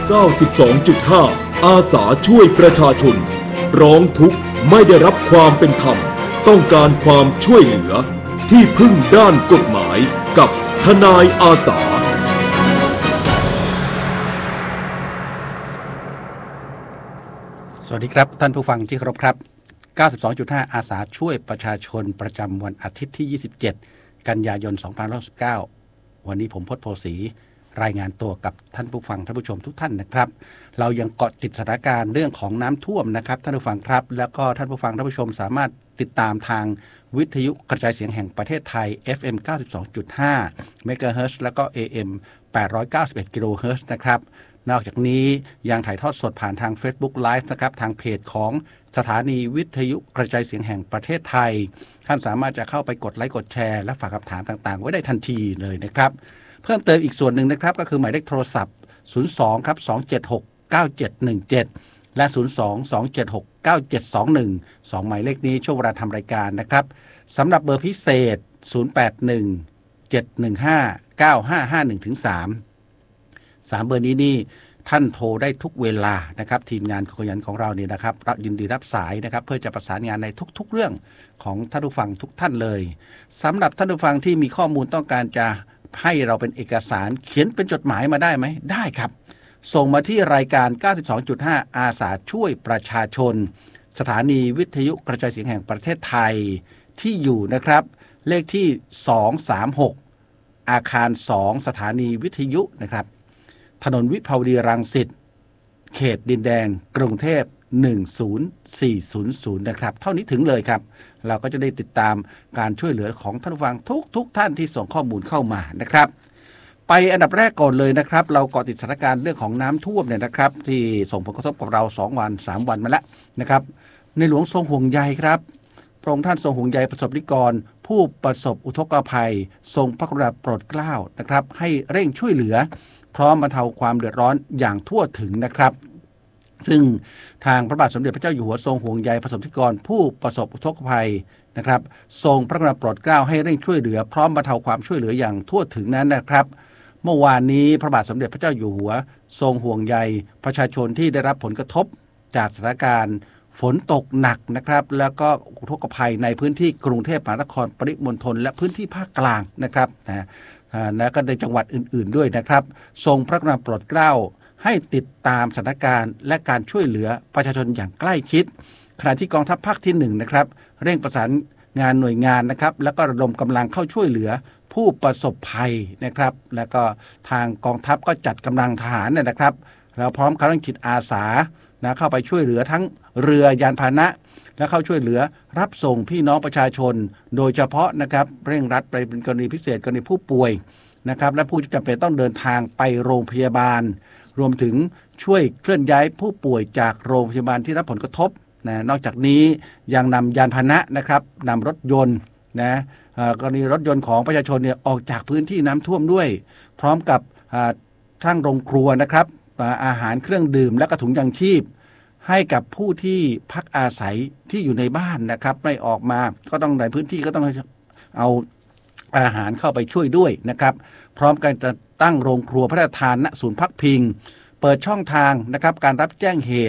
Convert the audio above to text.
92.5 อาสาช่วยประชาชนร้องทุกข์ไม่ได้รับความเป็นธรรมต้องการความช่วยเหลือที่พึ่งด้านกฎหมายกับทนายอาสาสวัสดีครับท่านผู้ฟังที่เคารพครับ 92.5 อาสาช่วยประชาชนประจำวันอาทิตย์ที่ 27 กันยายน 2519 วันนี้ผมพจน์โพสีรายงานตัวกับท่านผู้ฟังท่านผู้ชมทุกท่านนะครับเรายังเกาะติดสถานการณ์เรื่องของน้ำท่วมนะครับท่านผู้ฟังครับแล้วก็ท่านผู้ฟังท่านผู้ชมสามารถติดตามทางวิทยุกระจายเสียงแห่งประเทศไทย FM 92.5 เมกะเฮิรตซ์แล้วก็ AM 891 กิโลเฮิรตซ์นะครับนอกจากนี้ยังถ่ายทอดสดผ่านทาง Facebook Live นะครับทางเพจของสถานีวิทยุกระจายเสียงแห่งประเทศไทยท่านสามารถจะเข้าไปกดไลค์กดแชร์และฝากคำถามต่างๆไว้ได้ทันทีเลยนะครับเพิ่มเติมอีกส่วนหนึ่งนะครับก็คือหมายเลขโทรศัพท์02ครับ276 9717และ02 276 9721 2หมายเลขนี้ช่วงเวลาทำรายการนะครับสำหรับเบอร์พิเศษ081 715 9551ถึง3เบอร์นี้นี่ท่านโทรได้ทุกเวลานะครับทีมงานขยันของเราเนี่ยนะครับยินดีรับสายนะครับเพื่อจะประสานงานในทุกๆเรื่องของท่านผู้ฟังทุกท่านเลยสำหรับท่านผู้ฟังที่มีข้อมูลต้องการจะให้เราเป็นเอกสารเขียนเป็นจดหมายมาได้ไหมได้ครับส่งมาที่รายการ 92.5 อาสาช่วยประชาชนสถานีวิทยุกระจายเสียงแห่งประเทศไทยที่อยู่นะครับเลขที่236อาคาร2สถานีวิทยุนะครับถนนวิภาวดีรังสิตเขตดินแดงกรุงเทพ10400นะครับเท่านี้ถึงเลยครับเราก็จะได้ติดตามการช่วยเหลือของท่านผู้ฟังทุกท่านที่ส่งข้อมูลเข้ามานะครับไปอันดับแรกก่อนเลยนะครับเราเกาะติดสถานการณ์เรื่องของน้ำท่วมเนี่ยนะครับที่ส่งผลกระทบกับเรา2วัน3วันมาแล้วนะครับในหลวงทรงห่วงใยครับพระองค์ท่านทรงห่วงใยประสบนิกรผู้ประสบอุทกภัยทรงพระกรุณาโปรดเกล้านะครับให้เร่งช่วยเหลือพร้อมบรรเทาความเดือดร้อนอย่างทั่วถึงนะครับซึ่งทางพระบาทสมเด็จพระเจ้าอยู่หัวทรงห่วงใยประสบนิกรผู้ประสบอุทกภัยนะครับทรงพระกรุณาโปรดเกล้าให้เร่งช่วยเหลือพร้อมบรรเทาความช่วยเหลืออย่างทั่วถึงนั้นนะครับเมื่อวานนี้พระบาทสมเด็จพระเจ้าอยู่หัวทรงห่วงใยประชาชนที่ได้รับผลกระทบจากสถานการณ์ฝนตกหนักนะครับแล้วก็อุทกภัยในพื้นที่กรุงเทพมหานครปริมณฑลและพื้นที่ภาคกลางนะครับและก็ในจังหวัดอื่นๆด้วยนะครับทรงพระกรุณาโปรดเกล้าให้ติดตามสถานการณ์และการช่วยเหลือประชาชนอย่างใกล้ชิดขณะที่กองทัพภาคที่1นะครับเร่งประสานงานหน่วยงานนะครับแล้วก็ระดมกำลังเข้าช่วยเหลือผู้ประสบภัยนะครับแล้วก็ทางกองทัพก็จัดกำลังทหารนะครับแล้วพร้อมกำลังจิตอาสานะเข้าไปช่วยเหลือทั้งเรือยานพาหนะและเข้าช่วยเหลือรับส่งพี่น้องประชาชนโดยเฉพาะนะครับเร่งรัดไปเป็นกรณีพิเศษกรณีผู้ป่วยนะครับและผู้ที่จำเป็นต้องเดินทางไปโรงพยาบาลรวมถึงช่วยเคลื่อนย้ายผู้ป่วยจากโรงพยาบาลที่รับผลกระทบนะนอกจากนี้ยังนำยานพาหนะนะครับนำรถยนต์นะกรณีรถยนต์ของประชาชนเนี่ยออกจากพื้นที่น้ำท่วมด้วยพร้อมกับทั้งโรงครัวนะครับอาหารเครื่องดื่มและกระถุงยางชีพให้กับผู้ที่พักอาศัยที่อยู่ในบ้านนะครับไม่ออกมาก็ต้องในพื้นที่ก็ต้องเอาอาหารเข้าไปช่วยด้วยนะครับพร้อมกันจะตั้งโรงครัวพระราชทานณศูนย์พักพิงเปิดช่องทางนะครับการรับแจ้งเหตุ